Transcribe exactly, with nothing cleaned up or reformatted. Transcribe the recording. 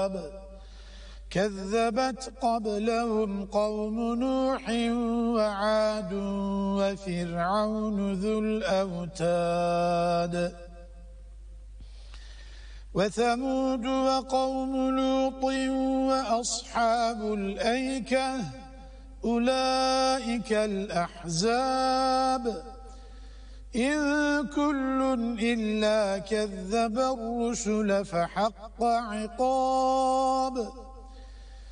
كذبت قبلهم قوم نوح وعاد وفرعون ذو الأوتاد وثمود وقوم لوط وأصحاب الأيكة أولئك الأحزاب إن كل إلا كذب الرسل فحق عقاب